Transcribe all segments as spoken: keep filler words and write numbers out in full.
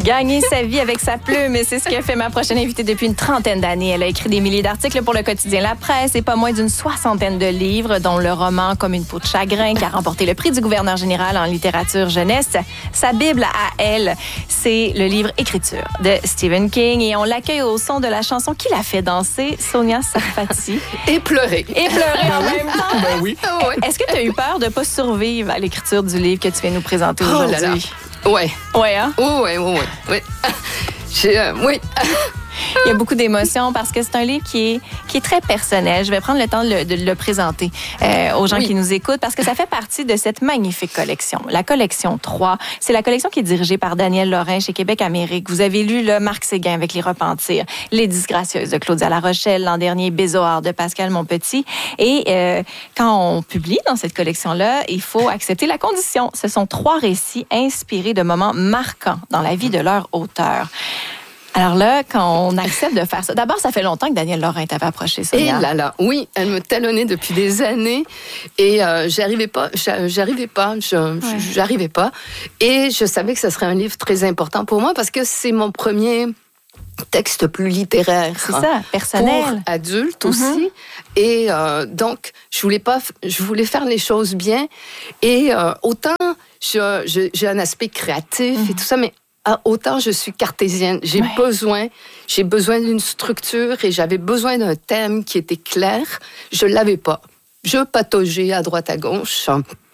Gagner sa vie avec sa plume, et c'est ce qu'a fait ma prochaine invitée depuis une trentaine d'années. Elle a écrit des milliers d'articles pour le quotidien La Presse et pas moins d'une soixantaine de livres, dont le roman Comme une peau de chagrin, qui a remporté le prix du gouverneur général en littérature jeunesse. Sa Bible à elle, c'est le livre Écriture de Stephen King, et on l'accueille au son de la chanson qui l'a fait danser, Sonia Sarfati. Et pleurer. Et pleurer en même temps. Ben oui. Est-ce que tu as eu peur de ne pas survivre à l'écriture du livre que tu viens nous présenter Oh aujourd'hui? là là. Ouais. Ouais, hein? Oh, ouais, ouais, ouais. ouais. J'ai, euh, oui. Il y a beaucoup d'émotions parce que c'est un livre qui est, qui est très personnel. Je vais prendre le temps de le, de le présenter euh, aux gens Oui. qui nous écoutent parce que ça fait partie de cette magnifique collection. La collection trois, c'est la collection qui est dirigée par Daniel Lorrain chez Québec Amérique. Vous avez lu le Marc Séguin avec Les Repentirs, Les Disgracieuses de Claudia La Rochelle, l'an dernier Bézoard de Pascal Monpetit. Et euh, quand on publie dans cette collection-là, il faut accepter la condition. Ce sont trois récits inspirés de moments marquants dans la vie de leur auteur. Alors là, quand on accepte de faire ça, d'abord, ça fait longtemps que Daniel Lorrain t'avait approché, Sonia. Et là là, oui, elle me talonnait depuis des années et euh, j'arrivais pas, j'arrivais pas, je, ouais. j'arrivais pas. Et je savais que ce serait un livre très important pour moi parce que c'est mon premier texte plus littéraire. C'est ça, personnel. Pour adulte aussi. Mm-hmm. Et euh, donc, je voulais pas, je voulais faire les choses bien. Et euh, autant je, je, j'ai un aspect créatif mm-hmm. et tout ça, mais Ah, autant je suis cartésienne, j'ai ouais. besoin, j'ai besoin d'une structure et j'avais besoin d'un thème qui était clair. Je l'avais pas. Je pataugeais à droite à gauche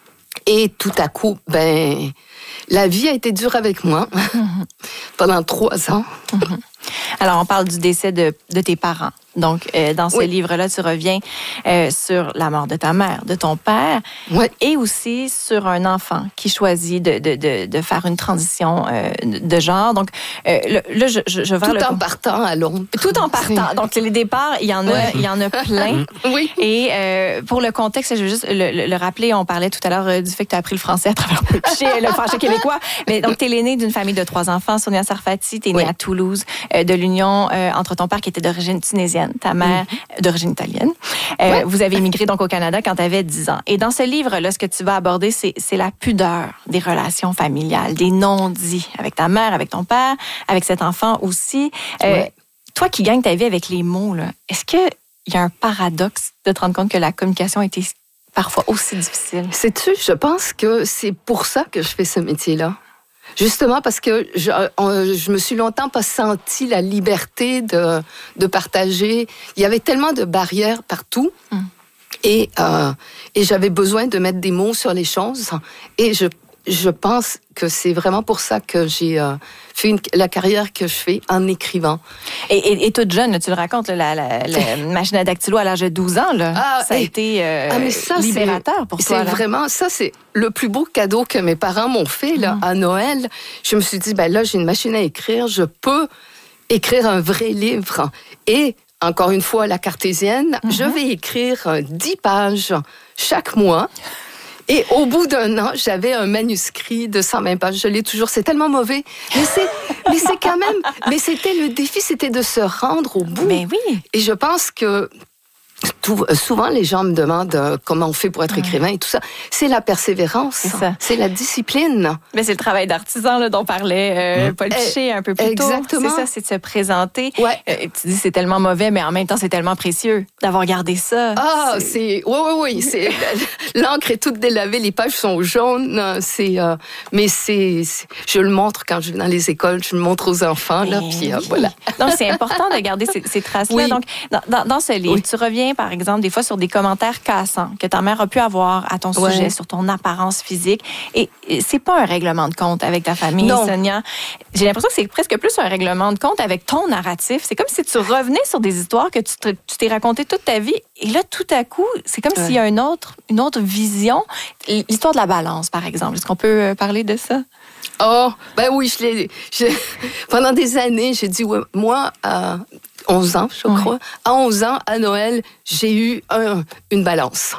et tout à coup, ben, la vie a été dure avec moi mm-hmm. pendant trois ans. Mm-hmm. Alors, on parle du décès de, de tes parents. Donc, euh, dans ce oui. livre-là, tu reviens euh, sur la mort de ta mère, de ton père, oui. et aussi sur un enfant qui choisit de, de, de, de faire une transition euh, de genre. Donc, euh, là, je, je, je vais Tout le... en partant à Londres. Tout en partant. Donc, les départs, il y en a, oui. il y en a plein. oui. Et euh, pour le contexte, je veux juste le, le, le rappeler, on parlait tout à l'heure euh, du fait que tu as appris le français à travers le, le français québécois. Mais donc, tu es l'aînée d'une famille de trois enfants, Sonia Sarfati, tu es née oui. à Toulouse, euh, de l'union euh, entre ton père qui était d'origine tunisienne, ta mère mmh. d'origine italienne. Euh, ouais. Vous avez immigré donc au Canada quand tu avais dix ans. Et dans ce livre-là, ce que tu vas aborder, c'est, c'est la pudeur des relations familiales, des non-dits avec ta mère, avec ton père, avec cet enfant aussi. Euh, ouais. Toi qui gagnes ta vie avec les mots, là, est-ce qu'il y a un paradoxe de te rendre compte que la communication a été parfois aussi difficile? Sais-tu, je pense que c'est pour ça que je fais ce métier-là. Justement parce que je, je me suis longtemps pas senti la liberté de, de partager. Il y avait tellement de barrières partout. Mm. Et, euh, et j'avais besoin de mettre des mots sur les choses. Et je, je pense que c'est vraiment pour ça que j'ai euh, fait une, la carrière que je fais en écrivant. Et, et, et toute jeune, tu le racontes, la, la, la machine à dactylo à l'âge de douze ans, là, ah, ça a et, été euh, ah, mais ça, libérateur c'est, pour c'est toi. C'est là. vraiment, ça c'est le plus beau cadeau que mes parents m'ont fait là, mm. à Noël. Je me suis dit, ben là, j'ai une machine à écrire, je peux écrire un vrai livre. Et encore une fois, la cartésienne, mm-hmm. je vais écrire dix pages chaque mois. Et au bout d'un an, j'avais un manuscrit de cent vingt pages. Je l'ai toujours. C'est tellement mauvais. Mais c'est, mais c'est quand même... Mais c'était le défi, c'était de se rendre au bout. Mais oui. Et je pense que... Tout, souvent, les gens me demandent euh, comment on fait pour être écrivain et tout ça. C'est la persévérance, c'est, ça. c'est la discipline. Mais c'est le travail d'artisan là, dont parlait euh, Paul Piché un peu plus tôt. Exactement. C'est ça, c'est de se présenter. Ouais. Euh, tu dis c'est tellement mauvais, mais en même temps, c'est tellement précieux d'avoir gardé ça. Ah, c'est... c'est... Oui, oui, oui. C'est... L'encre est toute délavée, les pages sont jaunes. C'est... Euh... Mais c'est... c'est... Je le montre quand je vais dans les écoles, je le montre aux enfants. Là, puis, euh, oui. voilà. Donc, c'est important de garder ces, ces traces-là. Oui. Donc, dans, dans, dans ce livre, oui. tu reviens par exemple, des fois sur des commentaires cassants que ta mère a pu avoir à ton ouais. sujet, sur ton apparence physique. Et c'est pas un règlement de compte avec ta famille, non. Sonia. J'ai l'impression que c'est presque plus un règlement de compte avec ton narratif. C'est comme si tu revenais sur des histoires que tu, te, tu t'es racontées toute ta vie. Et là, tout à coup, c'est comme ouais. s'il y a une autre, une autre vision. L'histoire de la balance, par exemple. Est-ce qu'on peut parler de ça? Oh, ben oui, je l'ai... Je, pendant des années, j'ai dit, ouais, moi... Euh, onze ans, je crois. Ouais. À onze ans, à Noël, j'ai eu un, une balance.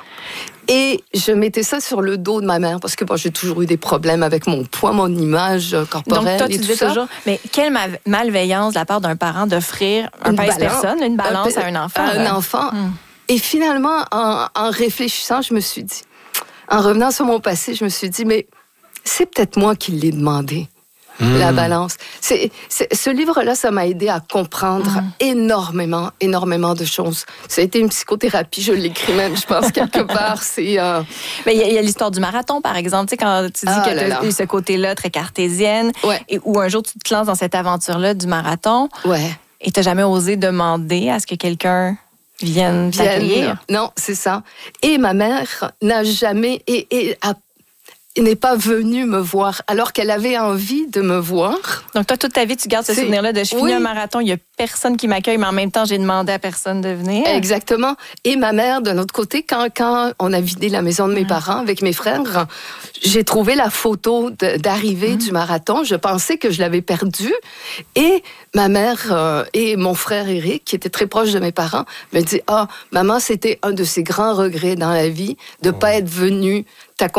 Et je mettais ça sur le dos de ma mère parce que bon, j'ai toujours eu des problèmes avec mon poids, mon image corporelle. Donc toi, tu et disais tout ça. toujours, mais quelle ma- malveillance de la part d'un parent d'offrir un pèse-personne, une balance un, à un enfant. À un enfant. Hum. Et finalement, en, en réfléchissant, je me suis dit, en revenant sur mon passé, je me suis dit, mais c'est peut-être moi qui l'ai demandé. Mmh. La balance. C'est, c'est, ce livre-là, ça m'a aidé à comprendre mmh. énormément, énormément de choses. Ça a été une psychothérapie, je l'écris même, je pense, quelque part. C'est, euh... Mais il y, y a l'histoire du marathon, par exemple. Tu sais, quand tu dis ah, que tu as eu ce côté-là très cartésienne, ouais. et où un jour tu te lances dans cette aventure-là du marathon, ouais. et tu n'as jamais osé demander à ce que quelqu'un vienne t'accueillir. Non, c'est ça. Et ma mère n'a jamais... Et, et a n'est pas venue me voir, alors qu'elle avait envie de me voir. Donc, toi, toute ta vie, tu gardes ce c'est... souvenir-là de « je finis oui. un marathon, il n'y a personne qui m'accueille, mais en même temps, j'ai demandé à personne de venir. » Exactement. Et ma mère, de notre côté, quand, quand on a vidé la maison de mes mmh. parents avec mes frères, j'ai trouvé la photo de, d'arrivée mmh. du marathon. Je pensais que je l'avais perdue. Et ma mère euh, et mon frère Éric, qui était très proche de mes parents, me dit « Ah, maman, c'était un de ses grands regrets dans la vie de ne oh. pas être venue t'accompagner. »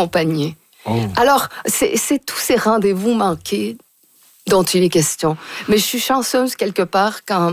Oh. Alors, c'est, c'est tous ces rendez-vous manqués dont il est question. Mais je suis chanceuse quelque part quand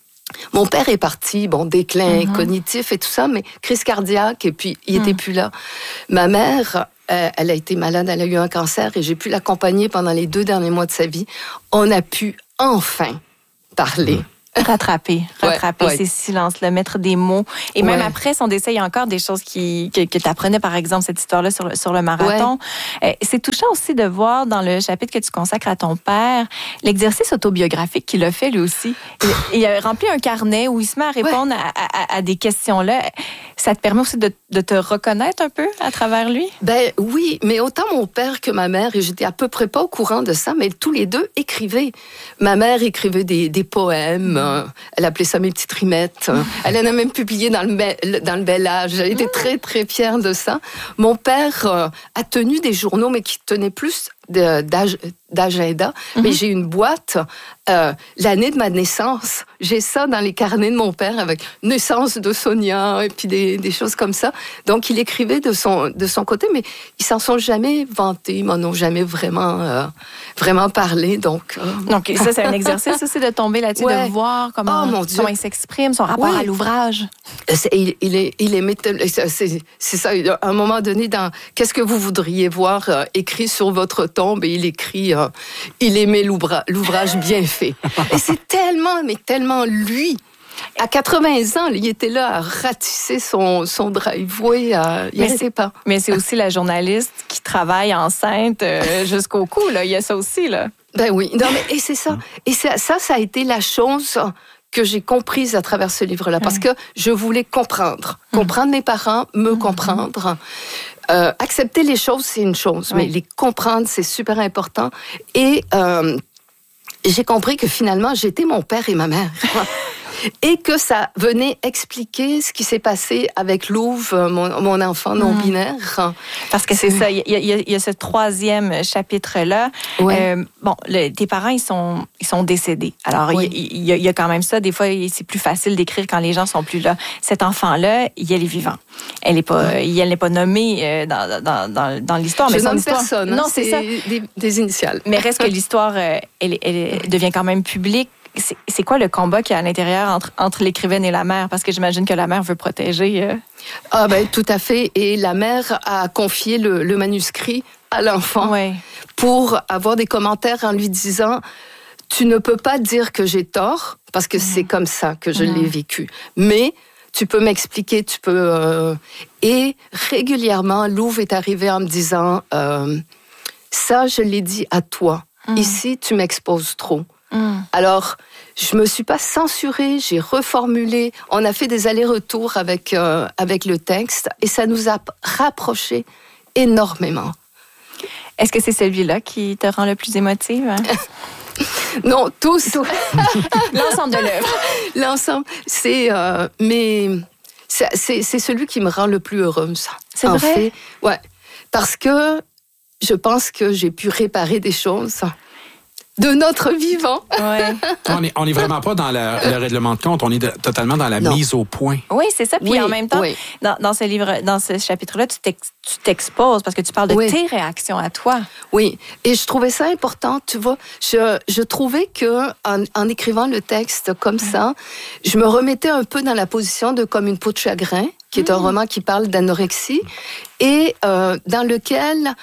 mon père est parti, bon, déclin mm-hmm. cognitif et tout ça, mais crise cardiaque, et puis il n'était mm. plus là. Ma mère, euh, elle a été malade, elle a eu un cancer, et j'ai pu l'accompagner pendant les deux derniers mois de sa vie. On a pu enfin parler. Mm. Rattraper, rattraper ouais, ouais. ces silences-là, mettre des mots. Et même ouais. après son décès, il y a encore des choses qui, que, que tu apprenais, par exemple, cette histoire-là sur le, sur le marathon. Ouais. Euh, c'est touchant aussi de voir dans le chapitre que tu consacres à ton père, l'exercice autobiographique qu'il a fait lui aussi. Il, il a rempli un carnet où il se met à répondre ouais. à, à, à des questions-là. Ça te permet aussi de, de te reconnaître un peu à travers lui? Ben oui, mais autant mon père que ma mère, et j'étais à peu près pas au courant de ça, mais tous les deux écrivaient. Ma mère écrivait des, des poèmes. Elle appelait ça mes petites rimettes. Elle en a même publié dans le, be- dans le Bel Âge. Elle était très, très fière de ça. Mon père euh, a tenu des journaux, mais qui tenaient plus de, d'ag- d'agenda. Mm-hmm. Mais j'ai une boîte, euh, l'année de ma naissance. J'ai ça dans les carnets de mon père avec naissance de Sonia et puis des, des choses comme ça. Donc, il écrivait de son, de son côté, mais ils s'en sont jamais vantés. Ils m'en ont jamais vraiment, euh, vraiment parlé. Donc, euh... donc, ça, c'est un exercice aussi de tomber là-dessus, ouais. de voir comment, oh, comment il s'exprime, son rapport oui. à l'ouvrage. C'est, il, il, est, il aimait... C'est, c'est ça, à un moment donné, dans « Qu'est-ce que vous voudriez voir euh, écrit sur votre tombe ?» Et il écrit euh, « Il aimait l'ouvra- l'ouvrage bien fait. » Et c'est tellement, mais tellement lui. À quatre-vingts ans, il était là à ratisser son, son driveway. À... Il n'arrêtait pas. Mais c'est aussi la journaliste qui travaille enceinte euh, jusqu'au cou. Là. Il y a ça aussi. Là. Ben oui. Non, mais, et c'est ça. Et ça, ça, ça a été la chose que j'ai comprise à travers ce livre-là. Parce que je voulais comprendre. Comprendre mes parents, me comprendre. Euh, accepter les choses, c'est une chose. Oui. Mais les comprendre, c'est super important. Et euh, j'ai compris que finalement, j'étais mon père et ma mère. Et que ça venait expliquer ce qui s'est passé avec Louve, mon, mon enfant non-binaire. Parce que c'est ça, il y, y, y a ce troisième chapitre-là. Ouais. Euh, bon, le, tes parents, ils sont, ils sont décédés. Alors, il oui. y, y, y a quand même ça. Des fois, c'est plus facile d'écrire quand les gens sont plus là. Cet enfant-là, elle est vivant. Elle n'est pas, ouais. elle n'est pas nommée dans, dans, dans, dans l'histoire. Je mais nomme histoire, personne. Non, c'est, c'est ça. Des, des initiales. Mais reste que l'histoire, elle, elle, elle devient quand même publique. C'est, c'est quoi le combat qu'il y a à l'intérieur entre, entre l'écrivaine et la mère? Parce que j'imagine que la mère veut protéger... Euh... Ah ben tout à fait. Et la mère a confié le, le manuscrit à l'enfant ouais. pour avoir des commentaires en lui disant « Tu ne peux pas dire que j'ai tort, parce que mmh. c'est comme ça que je mmh. l'ai vécu. Mais tu peux m'expliquer, tu peux... Euh... » Et régulièrement, Louve est arrivée en me disant euh, « Ça, je l'ai dit à toi. Mmh. Ici, tu m'exposes trop. » Mmh. Alors, je me suis pas censurée, j'ai reformulé. On a fait des allers-retours avec euh, avec le texte et ça nous a rapprochés énormément. Est-ce que c'est celui-là qui te rend le plus émotive? Hein? Non, tous. Tout. L'ensemble de l'œuvre. L'ensemble, c'est euh, mais c'est, c'est c'est celui qui me rend le plus heureuse. C'est en vrai? fait, ouais, parce que je pense que j'ai pu réparer des choses. De notre vivant. Ouais. on n'est on est vraiment pas dans la, le règlement de compte, on est de, totalement dans la non. mise au point. Oui, c'est ça. Puis oui, en même temps, oui. dans, dans ce livre, dans ce chapitre-là, tu, t'ex, tu t'exposes parce que tu parles de oui. tes réactions à toi. Oui, et je trouvais ça important, tu vois. Je, je trouvais que en, en écrivant le texte comme mmh. ça, je me remettais un peu dans la position de Comme une peau de chagrin, qui est mmh. un roman qui parle d'anorexie, et euh, dans lequel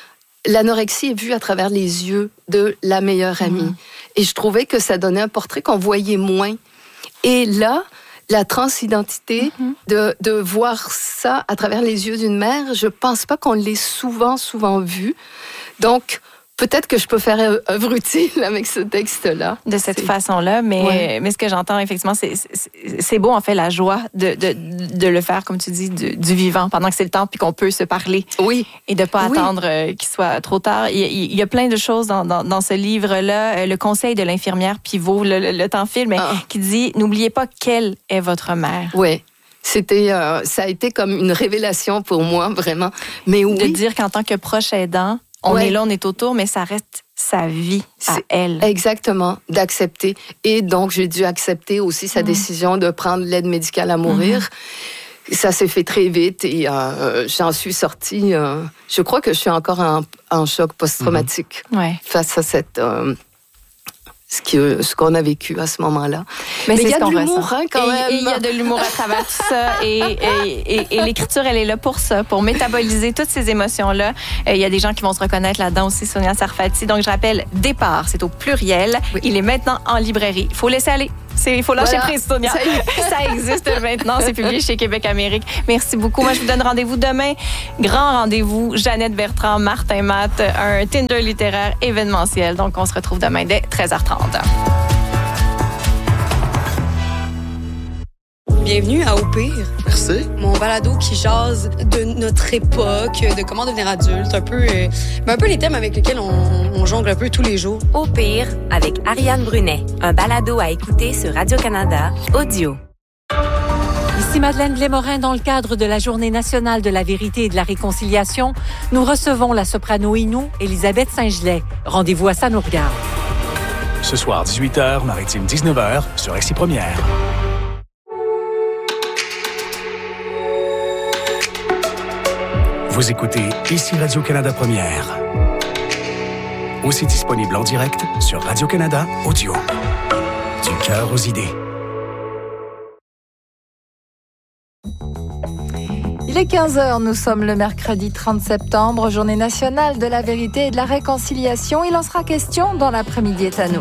l'anorexie est vue à travers les yeux de la meilleure amie. Mmh. Et je trouvais que ça donnait un portrait qu'on voyait moins. Et là, la transidentité, mm-hmm. de, de voir ça à travers les yeux d'une mère, je pense pas qu'on l'ait souvent, souvent vu. Donc, peut-être que je peux faire œuvre utile avec ce texte-là. De cette c'est... façon-là, mais, ouais. mais ce que j'entends, effectivement, c'est, c'est, c'est beau, en fait, la joie de, de, de le faire, comme tu dis, du, du vivant, pendant que c'est le temps, puis qu'on peut se parler. Oui. Et de ne pas oui. attendre euh, qu'il soit trop tard. Il, il y a plein de choses dans, dans, dans ce livre-là. Euh, le conseil de l'infirmière pivot, le, le, le temps file, mais ah. qui dit, n'oubliez pas quelle est votre mère. Oui. C'était, euh, ça a été comme une révélation pour moi, vraiment. Mais oui. De dire qu'en tant que proche aidant, on ouais. est là, on est autour, mais ça reste sa vie à c'est elle. Exactement, d'accepter. Et donc, j'ai dû accepter aussi sa mmh. décision de prendre l'aide médicale à mourir. Mmh. Ça s'est fait très vite et euh, j'en suis sortie. Euh, je crois que je suis encore en, en choc post-traumatique mmh. ouais. face à cette... Euh, Ce, qui, ce qu'on a vécu à ce moment-là. Mais, Mais il y a de l'humour, hein, quand et, même. Il y a de l'humour à travers tout ça. Et, et, et, et l'écriture, elle est là pour ça, pour métaboliser toutes ces émotions-là. Il y a des gens qui vont se reconnaître là-dedans aussi, Sonia Sarfati. Donc, je rappelle, Départ, c'est au pluriel. Oui. Il est maintenant en librairie. Il faut laisser aller. Il faut lâcher voilà. prise, Sonia. Ça, ça existe maintenant. C'est publié chez Québec Amérique. Merci beaucoup. Moi, je vous donne rendez-vous demain. Grand rendez-vous. Jeannette Bertrand, Martin Matt, un Tinder littéraire événementiel. Donc, on se retrouve demain dès treize heures trente. Bienvenue à Au pire. Merci. Mon balado qui jase de notre époque, de comment devenir adulte, un peu, euh, un peu les thèmes avec lesquels on, on jongle un peu tous les jours. Au pire, avec Ariane Brunet, un balado à écouter sur Radio-Canada, audio. Ici Madeleine Blais-Morin. Dans le cadre de la Journée nationale de la vérité et de la réconciliation, nous recevons la soprano Inou, Elisabeth Saint-Gelais. Rendez-vous à Ça nous regarde. Ce soir, dix-huit heures, Maritime dix-neuf heures, sur Ici Première. Vous écoutez Ici Radio-Canada Première. Aussi disponible en direct sur Radio-Canada Audio. Du cœur aux idées. Il est quinze heures, nous sommes le mercredi trente septembre, Journée nationale de la vérité et de la réconciliation. Il en sera question dans l'après-midi est à nous.